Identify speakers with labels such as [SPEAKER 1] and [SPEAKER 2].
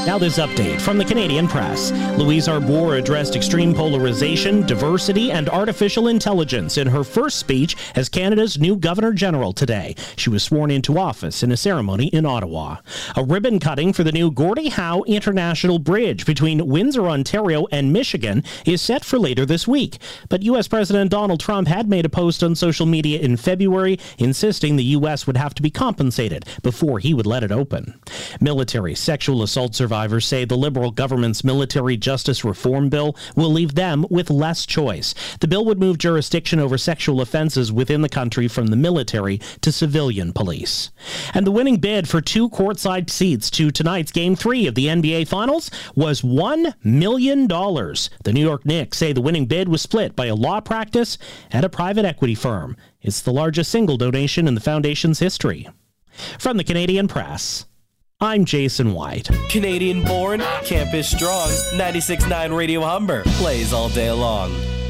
[SPEAKER 1] Now this update from the Canadian Press. Louise Arbour addressed extreme polarization, diversity, and artificial intelligence in her first speech as Canada's new Governor-General today. She was sworn into office in a ceremony in Ottawa. A ribbon cutting for the new Gordie Howe International Bridge between Windsor, Ontario, and Michigan is set for later this week. But U.S. President Donald Trump had made a post on social media in February insisting the U.S. would have to be compensated before he would let it open. Military sexual assault survivors say the Liberal government's military justice reform bill will leave them with less choice. The bill would move jurisdiction over sexual offenses within the country from the military to civilian police. And the winning bid for 2 courtside seats to tonight's Game 3 of the NBA Finals was $1 million. The New York Knicks say the winning bid was split by a law practice and a private equity firm. It's the largest single donation in the foundation's history. From the Canadian Press, I'm Jason White.
[SPEAKER 2] Canadian born, campus strong, 96.9 Radio Humber plays all day long.